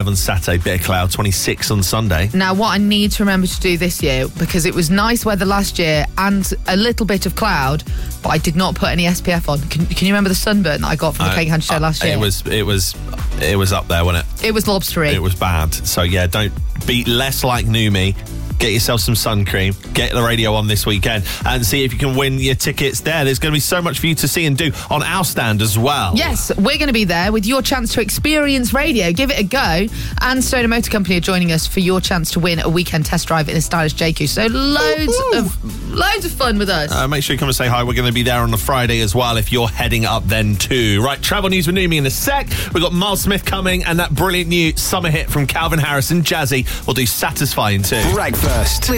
on Saturday, bit of cloud, 26 on Sunday. Now, what I need to remember to do this year, because it was nice weather last year and a little bit of cloud, but I did not put any SPF on. Can you remember the sunburn that I got from the Cake Hand Show last year? It was up there, wasn't it? It was lobstery. It was bad. So yeah, don't be less like New Me. Get yourself some sun cream, get the radio on this weekend and see if you can win your tickets there. There's going to be so much for you to see and do on our stand as well. Yes, we're going to be there with your chance to experience radio. Give it a go. And Stoner Motor Company are joining us for your chance to win a weekend test drive in a stylish JQ. So loads of fun with us. Make sure you come and say hi. We're going to be there on the Friday as well if you're heading up then too. Right, travel news with Numi in a sec. We've got Miles Smith coming and that brilliant new summer hit from Calvin Harris and Jazzy. We'll do Satisfying too. Breakfast